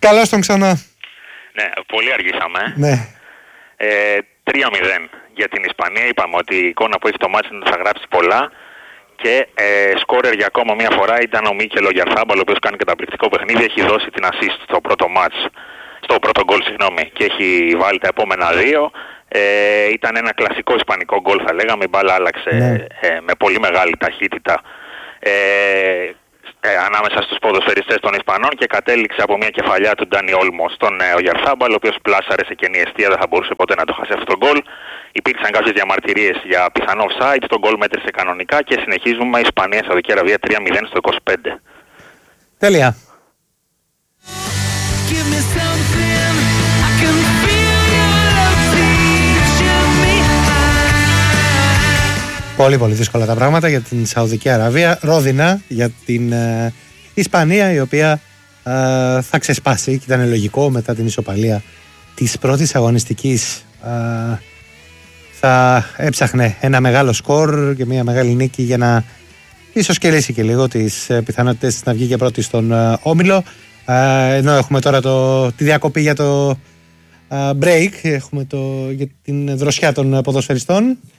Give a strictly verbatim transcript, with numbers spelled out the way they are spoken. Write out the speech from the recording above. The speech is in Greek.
καλώς τον ξανά. Ναι, πολύ αργήσαμε. Ναι. Ε, τρία μηδέν για την Ισπανία. Είπαμε ότι η εικόνα που έχει το μάτς θα γράψει πολλά. Και ε, σκόρερ για ακόμα μια φορά ήταν ο Μίκελ Ογιαρθάμπαλ, ο οποίος κάνει καταπληκτικό παιχνίδι. Έχει δώσει την assist στο πρώτο μάτς, στο πρώτο γκολ, συγγνώμη, και έχει βάλει τα επόμενα δύο. Ε, ήταν ένα κλασικό ισπανικό γκολ, θα λέγαμε. Η μπάλα άλλαξε ναι. ε, με πολύ μεγάλη ταχύτητα ε, ε, ανάμεσα στους ποδοσφαιριστές των Ισπανών και κατέληξε από μια κεφαλιά του Ντάνι Όλμο στον ε, Ογιαρθάμπαλ, ο οποίος πλάσαρε σε κενή εστία, δεν θα μπορούσε ποτέ να το χάσει αυτό το γκολ. Υπήρξαν κάποιες διαμαρτυρίες για πιθανό offside, το γκολ μέτρησε κανονικά και συνεχίζουμε. Ισπανία Σαουδική Αραβία τρία μηδέν στο είκοσι πέντε. Τέλεια. Πολύ πολύ δύσκολα τα πράγματα για την Σαουδική Αραβία. Ρόδινα για την ε, Ισπανία, η οποία ε, θα ξεσπάσει και ήταν λογικό μετά την ισοπαλία της πρώτης αγωνιστικής. Ε, θα έψαχνε ένα μεγάλο σκορ και μια μεγάλη νίκη για να ίσως κερδίσει και λίγο τις ε, πιθανότητες να βγει και πρώτη στον ε, όμιλο. Ε, ενώ έχουμε τώρα το, τη διακοπή για το ε, break, έχουμε το, για την δροσιά των ποδοσφαιριστών.